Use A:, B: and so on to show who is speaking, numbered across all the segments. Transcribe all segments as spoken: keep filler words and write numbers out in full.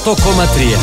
A: οκτώ κόμμα τρία.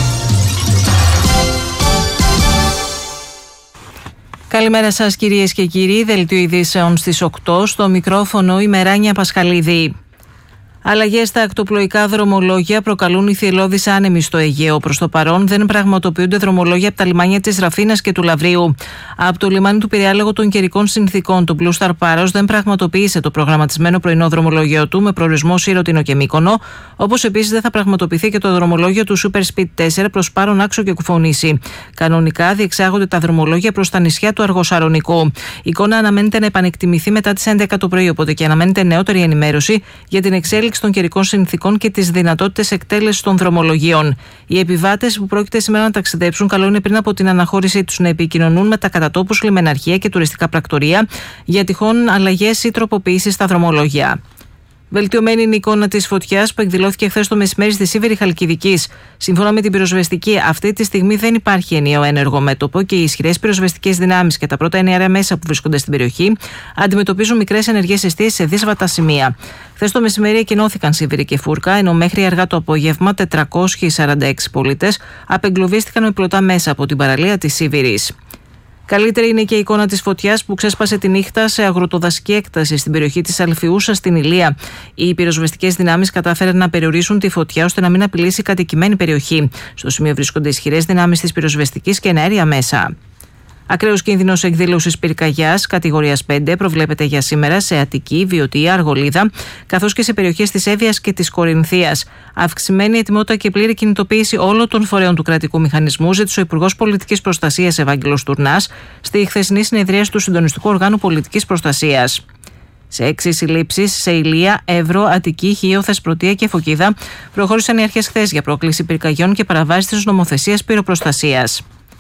B: Καλημέρα σας κυρίες και κύριοι, δελτίο ειδήσεων στις οκτώ, στο μικρόφωνο η Μεράνια Πασχαλίδη. Αλλαγές στα ακτοπλοϊκά δρομολόγια προκαλούν ηθιελώδεις άνεμοι στο Αιγαίο. Προς το παρόν δεν πραγματοποιούνται δρομολόγια από τα λιμάνια της Ραφίνας και του Λαβρίου. Από το λιμάνι του Πειραιά, λόγω των καιρικών συνθήκων, το Blue Star Paros δεν πραγματοποίησε το προγραμματισμένο πρωινό δρομολόγιο του με προορισμό Σύρωτινο και Μύκονο, όπως επίσης δεν θα πραγματοποιηθεί και το δρομολόγιο του Super Speed τέσσερα προς Πάρον, Άξο και Κουφονήσι. Κανονικά διεξάγονται τα δρομολόγια προς τα νησιά του Αργοσαρονικού. Η εικόνα αναμένεται να επανεκτιμηθεί μετά τις έντεκα το πρωί, οπότε και αναμένεται νεότερη ενημέρωση για την εξέλιξη των καιρικών συνθήκων και τις δυνατότητες εκτέλεσης των δρομολογίων. Οι επιβάτες που πρόκειται σήμερα να ταξιδέψουν, καλό είναι πριν από την αναχώρησή τους να επικοινωνούν με τα κατατόπους λιμεναρχεία και τουριστικά πρακτορεία για τυχόν αλλαγές ή τροποποιήσεις στα δρομολόγια. Βελτιωμένη είναι η εικόνα της φωτιάς που εκδηλώθηκε χθες το μεσημέρι στη Σίβηρη Χαλκιδικής. Σύμφωνα με την πυροσβεστική, αυτή τη στιγμή δεν υπάρχει ενιαίο ένεργο μέτωπο και οι ισχυρές πυροσβεστικές δυνάμεις και τα πρώτα εννέα μέσα που βρίσκονται στην περιοχή αντιμετωπίζουν μικρές ενεργές αιστείες σε δύσβατα σημεία. Χθες το μεσημέρι εκκοινώθηκαν Σίβηρη και Φούρκα, ενώ μέχρι αργά το απόγευμα τετρακόσιοι σαράντα έξι πολίτες απεγκλωβίστηκαν με πλωτά μέσα από την παραλία της Σίβηρης. Καλύτερη είναι και η εικόνα της φωτιάς που ξέσπασε τη νύχτα σε αγροτοδασική έκταση στην περιοχή της Αλφιούσα στην Ηλία. Οι πυροσβεστικές δυνάμεις κατάφεραν να περιορίσουν τη φωτιά ώστε να μην απειλήσει κατοικημένη περιοχή. Στο σημείο βρίσκονται ισχυρές δυνάμεις της πυροσβεστικής και εναέρια μέσα. Ακραίος κίνδυνος εκδήλωσης πυρκαγιάς κατηγορίας πέντε προβλέπεται για σήμερα σε Αττική, Βιωτία, Αργολίδα, καθώς και σε περιοχές της Εύβοιας και της Κορινθίας. Αυξημένη ετοιμότητα και πλήρη κινητοποίηση όλων των φορέων του κρατικού μηχανισμού ζήτησε ο Υπουργός Πολιτικής Προστασίας Ευάγγελος Τουρνάς στη χθεσινή συνεδρίαση του Συντονιστικού Οργάνου Πολιτικής Προστασίας. Σε έξι συλλήψεις σε Ηλία, Εύρο, Αττική, Χίο, Θεσπρωτεία και Φωκίδα προχώρησαν οι αρχές χθες για πρόκληση πυρκαγιών και παραβάσεις της νομοθεσίας πυροπροστασίας.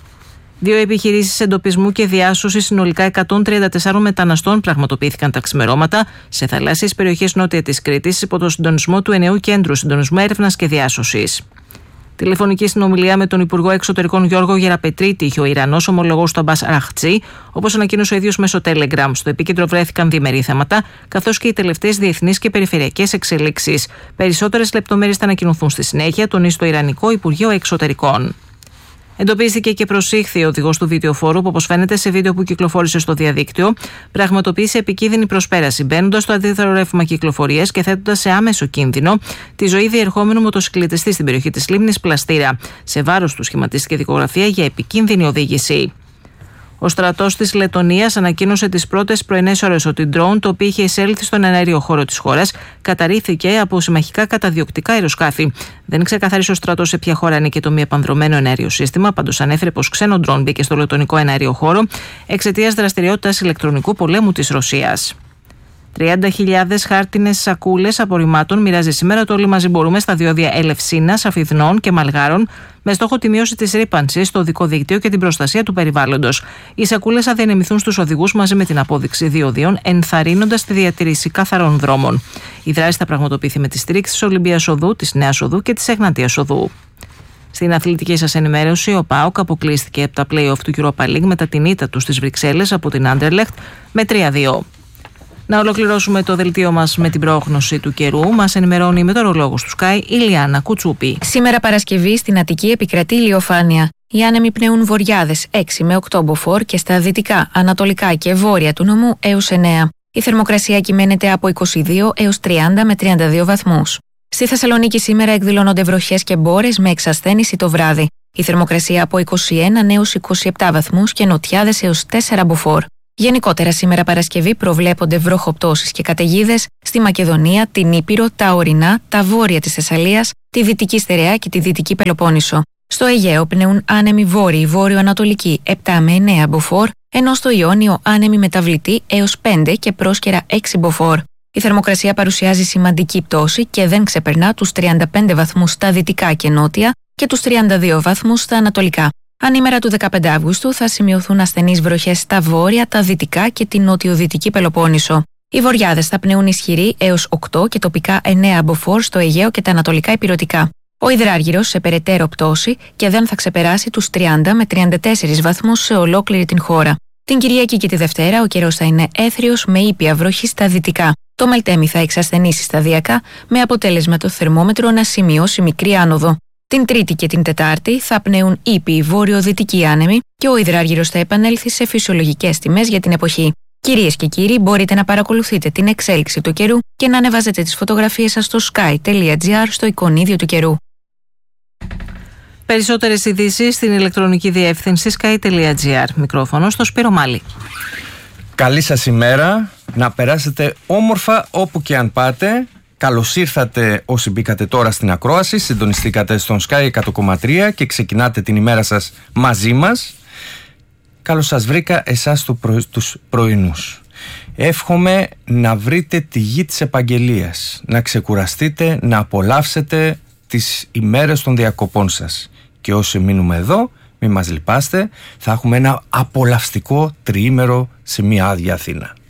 B: Δύο επιχειρήσεις εντοπισμού και διάσωσης συνολικά εκατόν τριάντα τεσσάρων μεταναστών πραγματοποιήθηκαν τα ξημερώματα σε θαλάσσιες περιοχές νότια της Κρήτης υπό το συντονισμό του Ενιαίου Κέντρου Συντονισμού Έρευνας και Διάσωσης. Τηλεφωνική συνομιλία με τον Υπουργό Εξωτερικών Γιώργο Γεραπετρίτη είχε ο Ιρανός ομολογός του Αμπάς Αραχτζή, όπως ανακοίνωσε ο ίδιος μέσω Telegram. Στο επίκεντρο βρέθηκαν διμερεί θέματα, καθώς και οι τελευταίες διεθνείς και περιφερειακές εξελίξεις. Περισσότερες λεπτομέρειες θα ανακοινωθούν στη συνέχεια, τονίζει το Ιρανικό Υπουργείο Εξωτερικών. Εντοπίστηκε και προσήχθη ο οδηγός του βιντεοφόρου που, όπως φαίνεται σε βίντεο που κυκλοφόρησε στο διαδίκτυο, πραγματοποίησε επικίνδυνη προσπέραση, μπαίνοντας στο αντίθετο ρεύμα κυκλοφορίας και θέτοντας σε άμεσο κίνδυνο τη ζωή διερχόμενου μοτοσυκλετιστή στην περιοχή της λίμνης Πλαστήρα. Σε βάρος του σχηματίστηκε δικογραφία για επικίνδυνη οδήγηση. Ο στρατός της Λετονίας ανακοίνωσε τις πρώτες πρωινές ώρες ότι ντρόουν, το οποίο είχε εισέλθει στον εναέριο χώρο της χώρας, καταρρίφθηκε από συμμαχικά καταδιοκτικά αεροσκάφη. Δεν ξεκαθάρισε ο στρατός σε ποια χώρα ανήκε το μη επανδρωμένο εναέριο σύστημα, πάντως ανέφερε πως ξένο ντρόουν μπήκε στο λετονικό εναέριο χώρο εξαιτίας δραστηριότητας ηλεκτρονικού πολέμου της Ρωσίας. τριάντα χιλιάδες χάρτινες σακούλες απορριμμάτων μοιράζει σήμερα το Όλοι Μαζί Μπορούμε στα διόδια Ελευσίνας, Αφιδνών και Μαλγάρων, με στόχο τη μείωση της ρύπανσης στο οδικό δίκτυο και την προστασία του περιβάλλοντος. Οι σακούλες θα διανεμηθούν στους οδηγούς μαζί με την απόδειξη διοδίων, ενθαρρύνοντας τη διατήρηση καθαρών δρόμων. Η δράση θα πραγματοποιηθεί με τη στήριξη της Ολυμπίας Οδού, της Νέας Οδού και της Εγνατίας Οδού. Στην αθλητική σας ενημέρωση, ο ΠΑΟΚ αποκλείστηκε από τα play-off του Europa League μετά την ήττα του στις Βρυξέλλες από την Άντερλεχτ με τρία δύο. Να ολοκληρώσουμε το δελτίο μας με την πρόγνωση του καιρού. Μας ενημερώνει η μετεωρολόγος του Sky, η Λιάννα Κουτσούπη.
C: Σήμερα Παρασκευή στην Αττική επικρατεί ηλιοφάνεια. Οι άνεμοι πνέουν βορειάδες έξι με οκτώ μποφόρ και στα δυτικά, ανατολικά και βόρεια του νομού έως εννέα. Η θερμοκρασία κυμαίνεται από είκοσι δύο έως τριάντα με τριάντα δύο βαθμούς. Στη Θεσσαλονίκη σήμερα εκδηλώνονται βροχές και μπόρες με εξασθένηση το βράδυ. Η θερμοκρασία από είκοσι ένα έως είκοσι επτά βαθμούς και νοτιάδες έως τέσσερα μποφόρ. Γενικότερα σήμερα Παρασκευή προβλέπονται βροχοπτώσεις και καταιγίδες στη Μακεδονία, την Ήπειρο, τα ορεινά, τα βόρεια της Θεσσαλίας, τη Δυτική Στερεά και τη Δυτική Πελοπόννησο. Στο Αιγαίο πνέουν άνεμοι βόρειοι βόρειο-ανατολικοί επτά με εννέα μποφόρ, ενώ στο Ιόνιο άνεμοι μεταβλητοί έως πέντε και πρόσκαιρα έξι μποφόρ. Η θερμοκρασία παρουσιάζει σημαντική πτώση και δεν ξεπερνά τους τριάντα πέντε βαθμούς στα δυτικά και νότια και τους τριάντα δύο βαθμούς στα ανατολικά. Ανήμερα του δεκαπέντε Αυγούστου θα σημειωθούν ασθενείς βροχές στα βόρεια, τα δυτικά και την νοτιοδυτική Πελοπόννησο. Οι βορειάδες θα πνέουν ισχυροί έως οκτώ και τοπικά εννέα μποφόρ στο Αιγαίο και τα ανατολικά ηπειρωτικά. Ο υδράργυρος σε περαιτέρω πτώση και δεν θα ξεπεράσει τους τριάντα με τριάντα τέσσερα βαθμούς σε ολόκληρη την χώρα. Την Κυριακή και τη Δευτέρα ο καιρός θα είναι έθριος με ήπια βροχή στα δυτικά. Το Μελτέμι θα εξασθενήσει σταδιακά με αποτέλεσμα το θερμόμετρο να σημειώσει μικρή άνοδο. Την Τρίτη και την Τετάρτη θα πνέουν ήπιοι βορειοδυτικοί άνεμοι και ο υδράργυρος θα επανέλθει σε φυσιολογικές τιμές για την εποχή. Κυρίες και κύριοι, μπορείτε να παρακολουθείτε την εξέλιξη του καιρού και να ανεβάζετε τις φωτογραφίες σας στο sky τελεία gr στο εικονίδιο του καιρού.
B: Περισσότερες ειδήσεις στην ηλεκτρονική διεύθυνση sky τελεία gr. Μικρόφωνο στο Σπύρο Μάλη.
A: Καλή σας ημέρα, να περάσετε όμορφα όπου και αν πάτε. Καλώς ήρθατε όσοι μπήκατε τώρα στην ακρόαση, συντονιστήκατε στον Sky εκατό κόμμα τρία και ξεκινάτε την ημέρα σας μαζί μας. Καλώς σας βρήκα εσάς του πρωι, τους πρωινούς. Εύχομαι να βρείτε τη γη της επαγγελίας, να ξεκουραστείτε, να απολαύσετε τις ημέρες των διακοπών σας. Και όσοι μείνουμε εδώ, μην μας λυπάστε, θα έχουμε ένα απολαυστικό τριήμερο σε μια άδεια Αθήνα.